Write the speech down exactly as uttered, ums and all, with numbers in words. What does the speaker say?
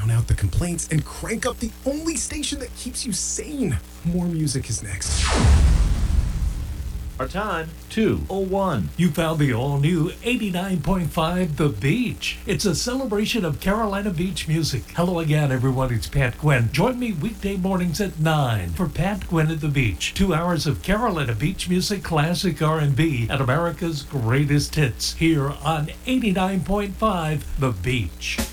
drown out the complaints and crank up the only station that keeps you sane. More music is next. Our time, two oh one. You found the all-new eighty-nine point five The Beach. It's a celebration of Carolina Beach music. Hello again, everyone. It's Pat Gwynn. Join me weekday mornings at nine for Pat Gwynn at the Beach. Two hours of Carolina Beach music, classic R and B, and America's greatest hits here on eighty-nine point five The Beach.